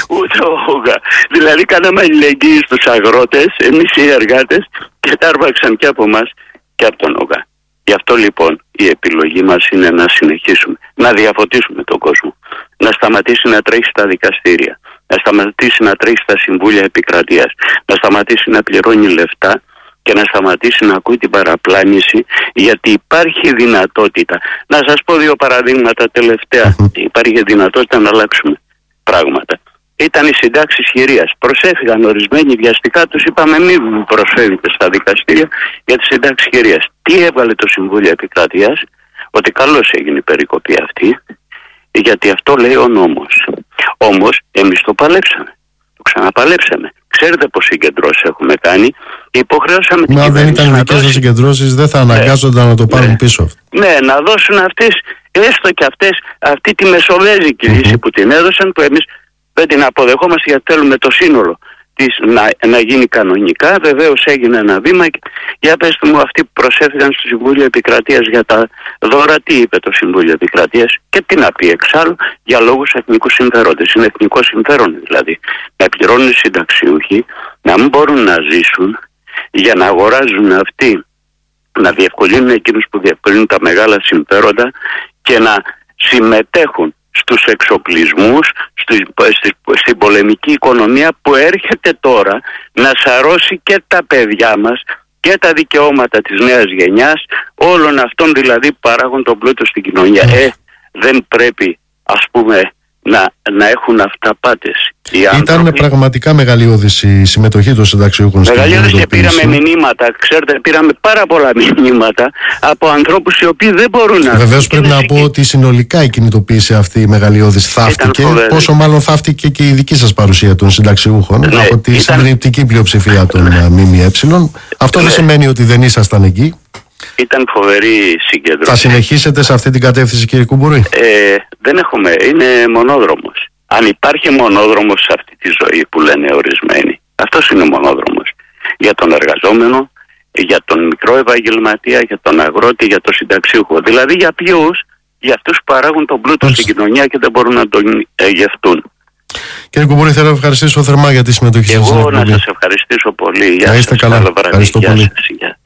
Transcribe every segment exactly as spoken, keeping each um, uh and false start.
Ούτε ο ΟΓΑ. Δηλαδή κάναμε αλληλεγγύη στους αγρότες, εμείς οι εργάτες, και τα άρπαξαν και από εμάς και από τον ΟΓΑ. Γι' αυτό λοιπόν η επιλογή μας είναι να συνεχίσουμε, να διαφωτίσουμε τον κόσμο, να σταματήσει να τρέχει στα δικαστήρια, να σταματήσει να τρέχει στα συμβούλια επικρατείας, να σταματήσει να πληρώνει λεφτά και να σταματήσει να ακούει την παραπλάνηση, γιατί υπάρχει δυνατότητα. Να σας πω δύο παραδείγματα τελευταία. Υπάρχει δυνατότητα να αλλάξουμε πράγματα. Ήταν οι συντάξεις χειρίας. Προσέφυγαν ορισμένοι βιαστικά, τους είπαμε μην προσφεύγετε στα δικαστήρια για τις συντάξεις χειρίας. Τι έβαλε το Συμβούλιο Επικρατείας? Ότι καλώς έγινε η περικοπή αυτή, γιατί αυτό λέει ο νόμος. Όμως εμείς το παλέψαμε. Το ξαναπαλέψαμε. Ξέρετε πως συγκεντρώσεις έχουμε κάνει και υποχρεώσαμε την κυβέρνηση. Μα δεν ήταν δικές σας συγκεντρώσεις, δεν θα αναγκάζονταν ναι, να το πάρουν ναι, πίσω. Ναι, να δώσουν αυτές, έστω και αυτές, αυτή τη μεσοβέζικη λύση mm-hmm. που την έδωσαν, που εμείς δεν την αποδεχόμαστε γιατί θέλουμε το σύνολο της να, να γίνει κανονικά. Βεβαίως έγινε ένα βήμα. Και, για πέστε μου, αυτοί που προσέφηκαν στο Συμβούλιο Επικρατείας για τα δώρα, τι είπε το Συμβούλιο Επικρατείας? Και τι να πει εξάλλου? Για λόγους εθνικού συμφέροντες. Είναι εθνικό συμφέρον δηλαδή να πληρώνουν οι συνταξιούχοι, να μην μπορούν να ζήσουν, για να αγοράζουν αυτοί, να διευκολύνουν εκείνους που διευκολύνουν τα μεγάλα συμφέροντα και να συμμετέχουν στους εξοπλισμούς, στους, στην πολεμική οικονομία που έρχεται τώρα να σαρώσει και τα παιδιά μας και τα δικαιώματα της νέας γενιάς, όλων αυτών δηλαδή που παράγουν τον πλούτο στην κοινωνία. Ε, δεν πρέπει, ας πούμε, να, να έχουν αυταπάτες. Ήταν πραγματικά μεγαλειώδης η συμμετοχή των συνταξιούχων στην μεγαλειώδης και πήραμε μηνύματα, ξέρετε, πήραμε πάρα πολλά μηνύματα από ανθρώπους οι οποίοι δεν μπορούν να... Βεβαίως πρέπει να πω ότι συνολικά η κινητοποίηση αυτή η μεγαλειώδης θαύτηκε, πόσο μάλλον θαύτηκε και η δική σας παρουσία των συνταξιούχων, ναι, από τη ήταν... συντριπτική πλειοψηφία των ΜΜΕ. Αυτό ναι. δεν σημαίνει ότι δεν ήσασταν εκεί. Ήταν φοβερή συγκέντρωση. Θα συνεχίσετε σε αυτή την κατεύθυνση, κύριε Κουμπούρη? Ε, δεν έχουμε, είναι μονόδρομος. Αν υπάρχει μονόδρομος σε αυτή τη ζωή που λένε ορισμένοι, αυτός είναι μονόδρομος. Για τον εργαζόμενο, για τον μικρό επαγγελματία, για τον αγρότη, για τον συνταξιούχο. Δηλαδή για ποιους? Για αυτούς που παράγουν τον πλούτο στην κοινωνία και δεν μπορούν να τον ε, γευτούν. Κύριε Κουμπούρη, θέλω να ευχαριστήσω θερμά για τη συμμετοχή σας. Εγώ να σας ευχαριστήσω πολύ. Γεια σας. Καλά. Ευχαριστώ Γεια πολύ. Σας. Γεια.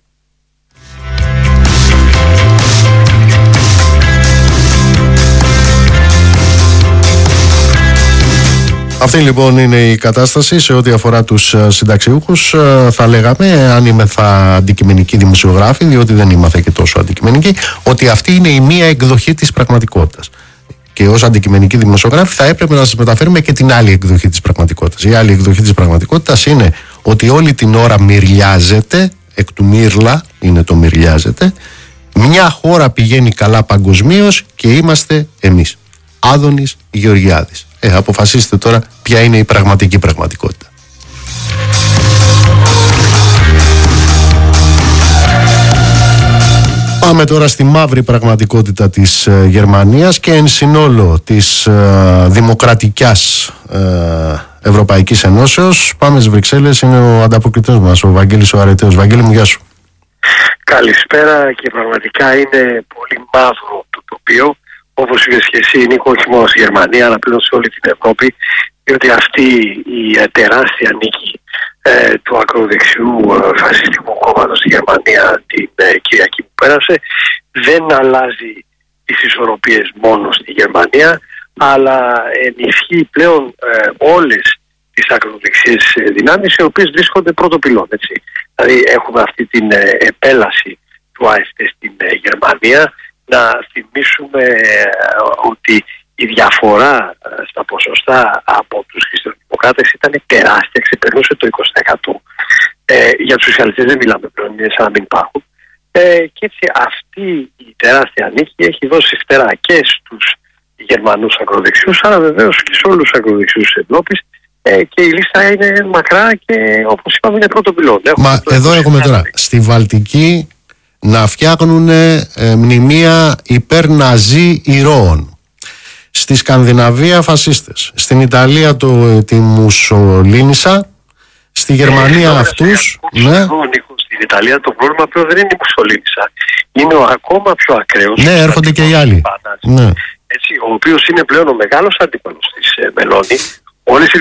Αυτή λοιπόν είναι η κατάσταση σε ό,τι αφορά τους συνταξιούχους. Θα λέγαμε, αν είμαι θα αντικειμενική δημοσιογράφη, διότι δεν ήμαθα και τόσο αντικειμενική, ότι αυτή είναι η μία εκδοχή της πραγματικότητας. Και ως αντικειμενική δημοσιογράφη θα έπρεπε να σας μεταφέρουμε και την άλλη εκδοχή της πραγματικότητας. Η άλλη εκδοχή της πραγματικότητας είναι ότι όλη την ώρα μυρλιάζεται, εκ του μύρλα είναι το μυρλιάζεται, μια χώρα πηγαίνει καλά παγκοσμίως και είμαστε εμείς. Άδωνης Γεωργιάδης. Ε, αποφασίστε τώρα ποια είναι η πραγματική πραγματικότητα. Πάμε τώρα στη μαύρη πραγματικότητα της ε, Γερμανίας και εν συνόλο της ε, δημοκρατικιάς ε, Ευρωπαϊκής Ενώσεως. Πάμε στις Βρυξέλλες, είναι ο ανταποκριτής μας, ο Βαγγέλης ο Αρετέος. Βαγγέλη μου, γεια σου. Καλησπέρα, και πραγματικά είναι πολύ μαύρο το τοπίο. Όπως είπες και εσύ, Νίκο, όχι μόνο στη Γερμανία, αλλά πλέον σε όλη την Ευρώπη, διότι αυτή η ε, τεράστια νίκη ε, του ακροδεξιού ε, φασιστικού κόμματος στη Γερμανία την ε, Κυριακή που πέρασε δεν αλλάζει τις ισορροπίες μόνο στη Γερμανία, αλλά ενισχύει πλέον ε, όλες τις ακροδεξιές ε, δυνάμεις, οι οποίες βρίσκονται πρώτο πυλόν, έτσι. Δηλαδή έχουμε αυτή την ε, επέλαση του ΑΕΦΤ στην ε, Γερμανία. Να θυμίσουμε ότι η διαφορά στα ποσοστά από τους χριστιανοδημοκράτες ήταν τεράστια, ξεπερνούσε το είκοσι τοις εκατό. Ε, για τους σοσιαλιστές δεν μιλάμε πλέον, είναι σαν να μην υπάρχουν. Ε, και έτσι αυτή η τεράστια νίκη έχει δώσει φτερά και στους Γερμανούς ακροδεξιούς, αλλά βεβαίως και σε όλους τους ακροδεξιούς της Ευρώπης. Ε, και η λίστα είναι μακρά και όπως είπαμε είναι πρώτο πυλόν. Μα εδώ έχουμε τώρα στη Βαλτική να φτιάχνουν ε, μνημεία υπέρ ναζί ηρώων. Στη Σκανδιναβία φασίστες. Στην Ιταλία το, τη Μουσολίνισσα. Στη Γερμανία ε, αυτούς. Ναι. Εγώ, Νίκο, στην Ιταλία το πρόβλημα πλέον δεν είναι η Μουσολίνισσα. Είναι ο ακόμα πιο ακραίος. Ναι, έρχονται και οι άλλοι. Ναι. Έτσι, ο οποίος είναι πλέον ο μεγάλος αντίπαλος της ε, Μελώνη. Όλες οι